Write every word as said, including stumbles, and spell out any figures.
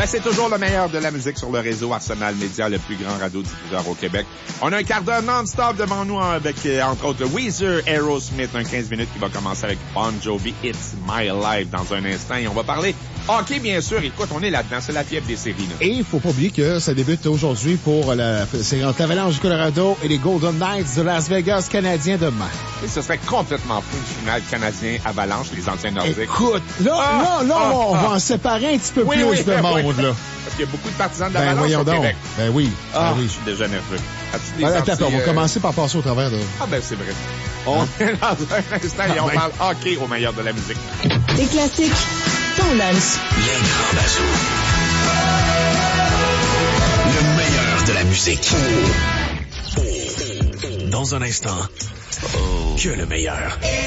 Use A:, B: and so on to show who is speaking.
A: Ben, c'est toujours le meilleur de la musique sur le réseau Arsenal Média, le plus grand radio-diffuseur au Québec. On a un quart d'heure non-stop devant nous avec, euh, entre autres, Weezer, Aerosmith, un quinze minutes qui va commencer avec Bon Jovi, It's My Life dans un instant. Et on va parler hockey, bien sûr. Écoute, on est là-dedans. C'est la fièvre des séries, là.
B: Et il faut pas oublier que ça débute aujourd'hui pour la, c'est entre l'Avalanche du Colorado et les Golden Knights de Las Vegas canadiens demain.
A: Et ce serait complètement fou une finale canadien-Avalanche, les anciens nordiques.
B: Écoute, là,
A: Ah,
B: là, là,
A: ah,
B: on
A: ah.
B: va en séparer un petit peu
A: Oui,
B: plus
A: oui,
B: de
A: ben
B: monde,
A: oui.
B: là.
A: Parce qu'il y a beaucoup de partisans
B: Ben,
A: d'Avalanche
B: voyons
A: au
B: donc.
A: Québec.
B: Ben oui.
A: Ah,
B: ben oui.
A: je suis déjà nerveux. As-tu des
B: Ben, attends,
A: sorties,
B: on va
A: euh,
B: commencer par passer au travers de...
A: Ah ben c'est vrai. On est dans un instant et on
B: Ah, ben.
A: parle hockey au meilleur de la musique.
C: Des classiques, ton lunch.
D: Les grands bazous. Le meilleur de la musique. Dans un instant, que le meilleur.